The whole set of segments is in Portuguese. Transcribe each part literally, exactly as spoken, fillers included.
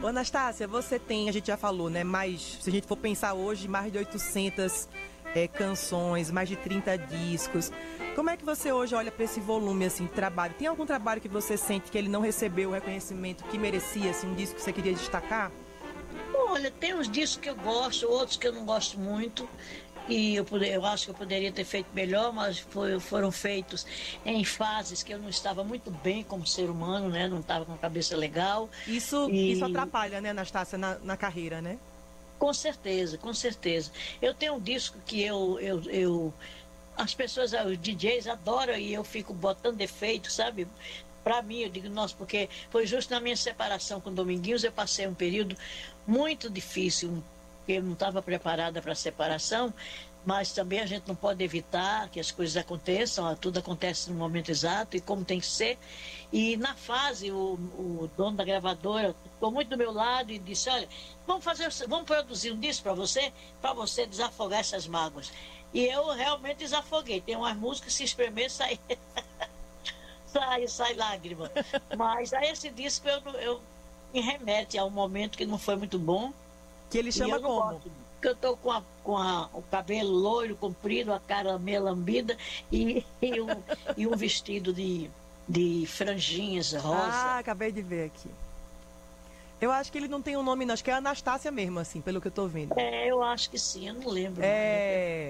Ô, Anastácia, você tem, a gente já falou, né, mais, se a gente for pensar hoje, mais de oitocentas é, canções, mais de trinta discos. Como é que você hoje olha para esse volume, assim, de trabalho? Tem algum trabalho que você sente que ele não recebeu o reconhecimento que merecia, assim, um disco que você queria destacar? Olha, tem uns discos que eu gosto, outros que eu não gosto muito. E eu, poder, eu acho que eu poderia ter feito melhor, mas foi, foram feitos em fases que eu não estava muito bem como ser humano, né? Não estava com a cabeça legal. Isso, isso E atrapalha, né, Anastácia, na, na carreira, né? com certeza, com certeza. Eu tenho um disco que eu, eu, eu as pessoas, os D Js adoram e eu fico botando defeito, sabe? Para mim, eu digo, nossa, porque foi justo na minha separação com o Dominguinhos, eu passei um período muito difícil, porque eu não estava preparada para a separação, mas também a gente não pode evitar que as coisas aconteçam, tudo acontece no momento exato e como tem que ser. E na fase, o, o dono da gravadora ficou muito do meu lado e disse, olha, vamos fazer, vamos produzir um disco para você, para você desafogar essas mágoas. E eu realmente desafoguei. Tem umas músicas, se espremer, sai, sai, sai lágrima. Mas a esse disco eu, eu me remete a um momento que não foi muito bom. Que ele chama como? Gosto, porque eu tô com, a, com a, o cabelo loiro, comprido, a cara meio lambida e, e, um, e um vestido de, de franjinhas rosa. Ah, acabei de ver aqui. Eu acho que ele não tem um nome, não. Acho que é Anastácia mesmo, assim, pelo que eu tô vendo. É, eu acho que sim, eu não lembro. É...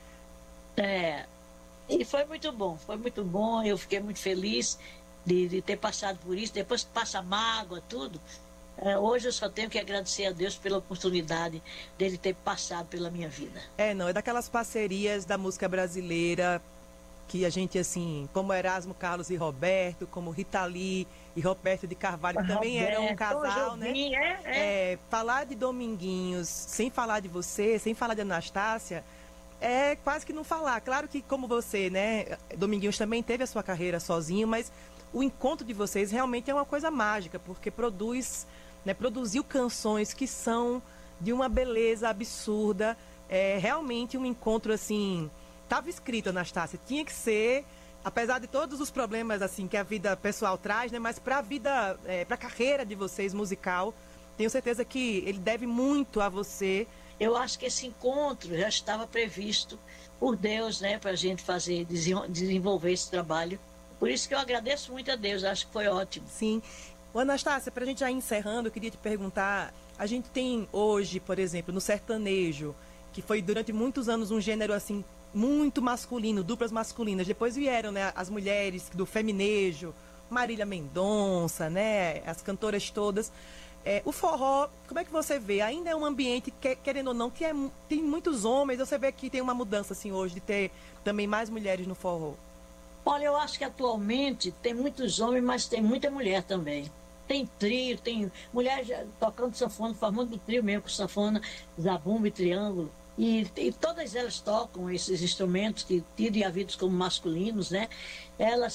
É, e foi muito bom, foi muito bom, eu fiquei muito feliz de, de ter passado por isso, depois que passa mágoa, tudo. É, hoje eu só tenho que agradecer a Deus pela oportunidade dele ter passado pela minha vida. É, não, é daquelas parcerias da música brasileira que a gente, assim, como Erasmo Carlos e Roberto, como Rita Lee e Roberto de Carvalho, que também Roberto, eram um casal, né? Jobim, é, é. É, falar de Dominguinhos, sem falar de você, sem falar de Anastácia, é quase que não falar. Claro que, como você, né, Dominguinhos também teve a sua carreira sozinho, mas o encontro de vocês realmente é uma coisa mágica, porque produz, né, produziu canções que são de uma beleza absurda. É realmente um encontro, assim, estava escrito, Anastácia, tinha que ser, apesar de todos os problemas, assim, que a vida pessoal traz, né, mas para a vida, é, para a carreira de vocês musical, tenho certeza que ele deve muito a você. Eu acho que esse encontro já estava previsto por Deus, né, para a gente fazer, desenvolver esse trabalho. Por isso que eu agradeço muito a Deus, acho que foi ótimo. Sim. Ô, Anastácia, para a gente já ir encerrando, eu queria te perguntar, a gente tem hoje, por exemplo, no sertanejo, que foi durante muitos anos um gênero, assim, muito masculino, duplas masculinas. Depois vieram, né, as mulheres do feminejo, Marília Mendonça, né, as cantoras todas. É, o forró, como é que você vê? Ainda é um ambiente, que, querendo ou não, que é, tem muitos homens. Você vê que tem uma mudança, assim, hoje, de ter também mais mulheres no forró. Olha, eu acho que atualmente tem muitos homens, mas tem muita mulher também. Tem trio, tem mulher já tocando sanfona, formando trio mesmo com sanfona, zabumba e triângulo. E, e todas elas tocam esses instrumentos que tiram havidos como masculinos, né? Elas